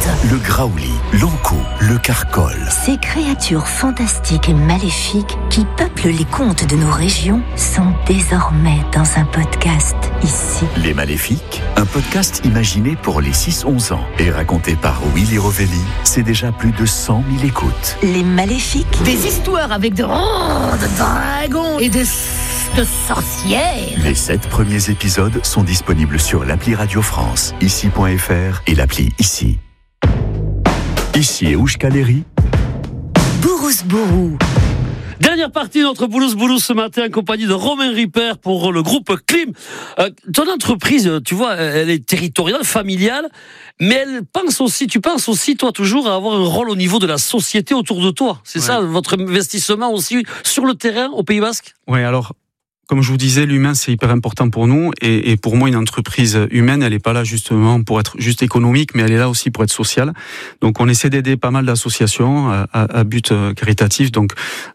Le graouli, l'ankou, le carcol. Ces créatures fantastiques et maléfiques qui peuplent les contes de nos régions sont désormais dans un podcast ici. Les Maléfiques, un podcast imaginé pour les 6-11 ans et raconté par Willy Rovelli. C'est déjà plus de 100 000 écoutes. Les Maléfiques. Des histoires avec de dragons et de sorcières. Les 7 premiers épisodes sont disponibles sur l'appli Radio France, ici.fr et l'appli Ici. Ici est Oushkaleri. Bourous-Bourou. Dernière partie de notre Boulous ce matin en compagnie de Romain Ripper pour le groupe Klim. Ton entreprise, tu vois, elle est territoriale, familiale, mais tu penses aussi, toi, toujours à avoir un rôle au niveau de la société autour de toi. C'est ça, votre investissement aussi sur le terrain au Pays Basque ? Oui, alors, comme je vous disais, l'humain, c'est hyper important pour nous. Et pour moi, une entreprise humaine, elle n'est pas là justement pour être juste économique, mais elle est là aussi pour être sociale. Donc, on essaie d'aider pas mal d'associations à but caritatif. Donc,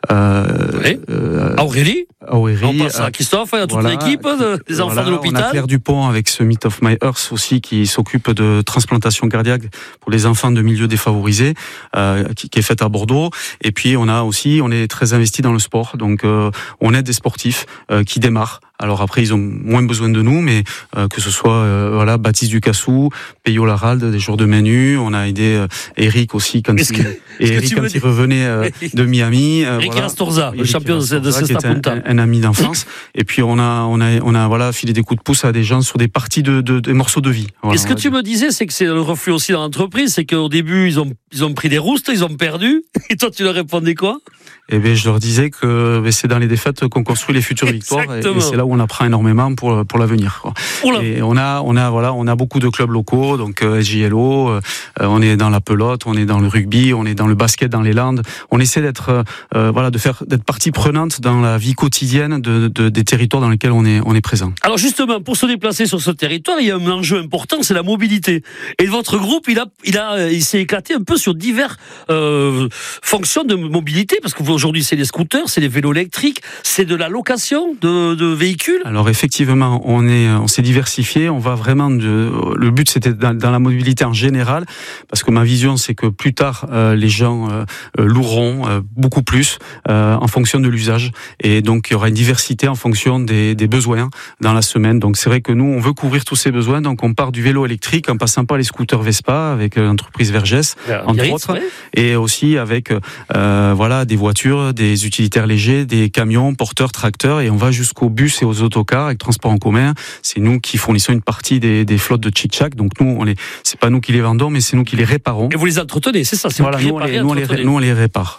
Aurélie, on pense à Christophe et à toute l'équipe des enfants de l'hôpital. On a Claire Dupont avec Summit of My Earth aussi, qui s'occupe de transplantation cardiaque pour les enfants de milieux défavorisés, qui est faite à Bordeaux. Et puis, on est très investi dans le sport. Donc, on aide des sportifs qui démarrent. Alors après, ils ont moins besoin de nous, mais que ce soit Baptiste Ducassou, Peyo Laralde, des jours de menu. On a aidé Eric aussi quand il revenait de Miami. Eric Rastorza, le champion de Cesta Punta, un ami d'enfance. Et puis on a filé des coups de pouce à des gens sur des parties des morceaux de vie. Voilà, et ce que tu me disais, c'est que c'est le reflet aussi dans l'entreprise, c'est qu'au début ils ont pris des roustes, ils ont perdu. Et toi, tu leur répondais quoi ? Eh bien, je leur disais que c'est dans les défaites qu'on construit les futures victoires, et c'est là où on apprend énormément pour l'avenir, quoi. Et on a beaucoup de clubs locaux, donc SJLO, on est dans la pelote, on est dans le rugby, on est dans le basket dans les Landes. On essaie d'être partie prenante dans la vie quotidienne des territoires dans lesquels on est présent. Alors justement, pour se déplacer sur ce territoire, il y a un enjeu important, c'est la mobilité. Et votre groupe, il s'est éclaté un peu sur diverses fonctions de mobilité, parce que aujourd'hui, c'est les scooters, c'est les vélos électriques, c'est de la location de véhicules. Alors effectivement, on s'est diversifié. On va vraiment le but, c'était dans la mobilité en général, parce que ma vision, c'est que plus tard, les gens loueront beaucoup plus en fonction de l'usage, et donc il y aura une diversité en fonction des besoins dans la semaine. Donc c'est vrai que nous, on veut couvrir tous ces besoins. Donc on part du vélo électrique en passant par les scooters Vespa avec l'entreprise Vergès, entre autres, et aussi avec des voitures, des utilitaires légers, des camions, porteurs, tracteurs, et on va jusqu'aux bus et aux autocars avec transport en commun. C'est nous qui fournissons une partie des flottes de Chic-Chac. Donc nous, c'est pas nous qui les vendons, mais c'est nous qui les réparons. Et vous les entretenez, c'est ça, c'est nous on les répare.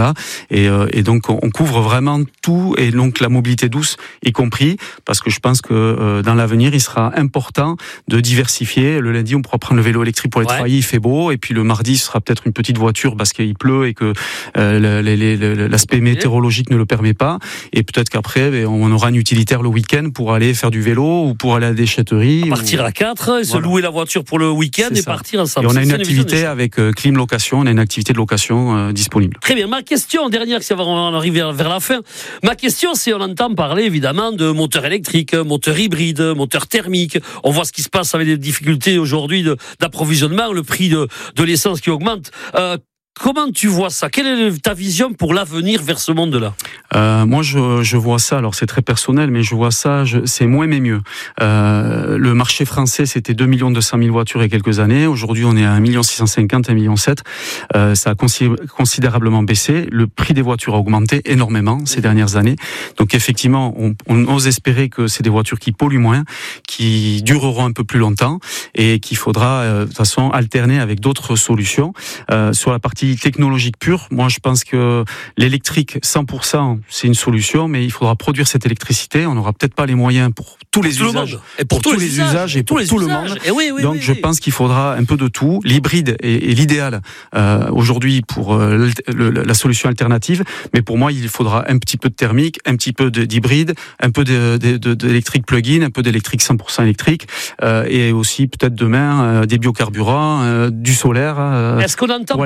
Et donc on couvre vraiment tout, et donc la mobilité douce y compris, parce que je pense que dans l'avenir, il sera important de diversifier. Le lundi, on pourra prendre le vélo électrique pour aller travailler, il fait beau, et puis le mardi, ce sera peut-être une petite voiture parce qu'il pleut et que l'aspect météorologique ne le permet pas, et peut-être qu'après on aura un utilitaire le week-end pour aller faire du vélo ou pour aller à la déchetterie, partir à 4, se louer la voiture pour le week-end et partir ensemble. Et on a une activité avec Klim Location, on a une activité de location disponible. Très bien. Ma question dernière, on va arriver vers la fin. Ma question, c'est, on entend parler évidemment de moteurs électriques, moteurs hybrides, moteurs thermiques. On voit ce qui se passe avec des difficultés aujourd'hui d'approvisionnement, le prix de l'essence qui augmente. Comment tu vois ça ? Quelle est ta vision pour l'avenir vers ce monde-là ? Moi, je vois ça, alors c'est très personnel, mais je vois ça, c'est moins mais mieux. Le marché français, c'était 2 200 000 voitures il y a quelques années. Aujourd'hui, on est à 1 650 000, 1 700 000. Ça a considérablement baissé. Le prix des voitures a augmenté énormément ces dernières années. Donc effectivement, on ose espérer que c'est des voitures qui polluent moins, qui dureront un peu plus longtemps, et qu'il faudra de toute façon alterner avec d'autres solutions. Sur la partie technologique pure, moi je pense que l'électrique 100%, c'est une solution, mais il faudra produire cette électricité. On n'aura peut-être pas les moyens pour tous les usages, et pour tous les usages et pour tout le monde. Donc je pense qu'il faudra un peu de tout. L'hybride est l'idéal aujourd'hui pour la solution alternative, mais pour moi il faudra un petit peu de thermique, un petit peu d'hybride, un peu d'électrique plug-in, un peu d'électrique 100% électrique, et aussi peut-être demain des biocarburants, du solaire. Est-ce qu'on entend parler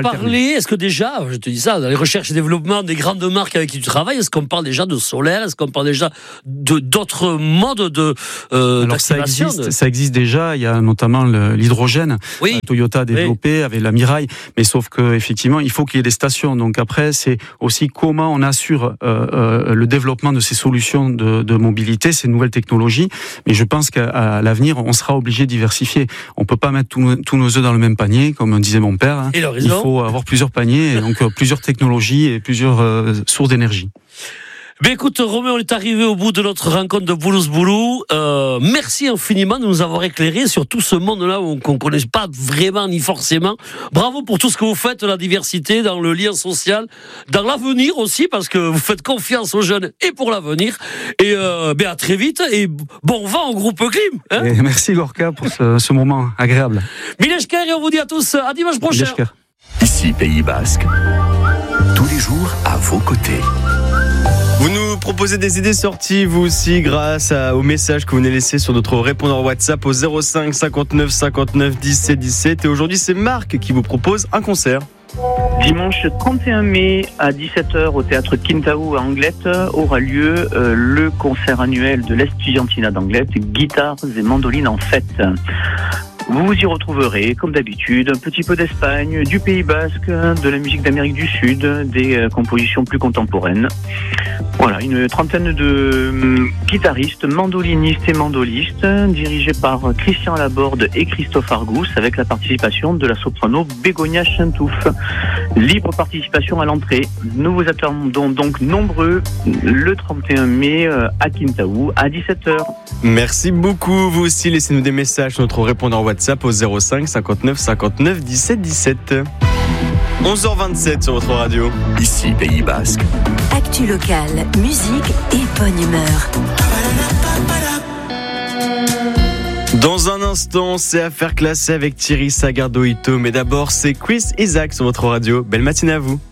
est-ce que déjà, je te dis ça, dans les recherches et développement des grandes marques avec qui tu travailles, est-ce qu'on parle déjà de solaire? Est-ce qu'on parle déjà d'autres modes d'activation? Ça existe déjà. Il y a notamment l'hydrogène. Oui. Toyota a développé avec la Mirai. Mais sauf que effectivement, il faut qu'il y ait des stations. Donc après, c'est aussi comment on assure le développement de ces solutions de mobilité, ces nouvelles technologies. Mais je pense qu'à l'avenir, on sera obligé de diversifier. On peut pas mettre tous nos œufs dans le même panier, comme disait mon père. Hein. Il faut avoir plusieurs paniers, et donc plusieurs technologies et plusieurs sources d'énergie. Ben écoute, Romain, on est arrivé au bout de notre rencontre de Boulouse Boulou. Merci infiniment de nous avoir éclairé sur tout ce monde-là qu'on ne connaît pas vraiment ni forcément. Bravo pour tout ce que vous faites, la diversité, dans le lien social, dans l'avenir aussi, parce que vous faites confiance aux jeunes et pour l'avenir. Et ben à très vite et bon vent au groupe Klim. Hein, et merci Gorka pour ce moment agréable. Mileshker, et on vous dit à tous à dimanche prochain. Mileshker. Ici Pays Basque, tous les jours à vos côtés. Vous nous proposez des idées sorties, vous aussi, grâce aux messages que vous nous laissez sur notre répondeur WhatsApp au 05 59 59 17 17. Et aujourd'hui, c'est Marc qui vous propose un concert. Dimanche 31 mai à 17h au théâtre Kintaou à Anglette aura lieu le concert annuel de l'Estudiantina d'Anglette, guitares et mandolines en fête. Vous y retrouverez, comme d'habitude, un petit peu d'Espagne, du Pays Basque, de la musique d'Amérique du Sud, des compositions plus contemporaines. Voilà, une trentaine de guitaristes, mandolinistes et mandolistes, dirigés par Christian Laborde et Christophe Argous, avec la participation de la soprano Bégonia Chintouf. Libre participation à l'entrée. Nous vous attendons donc nombreux le 31 mai à Kintaou à 17h. Merci beaucoup. Vous aussi, laissez-nous des messages sur notre répondeur WhatsApp au 05 59 59 17 17. 11h27 sur votre radio. Ici Pays Basque. Actu locale, musique et bonne humeur. Dans un instant, c'est Affaires classées avec Thierry Sagardo-Ito. Mais d'abord, c'est Chris Isaak sur votre radio. Belle matinée à vous.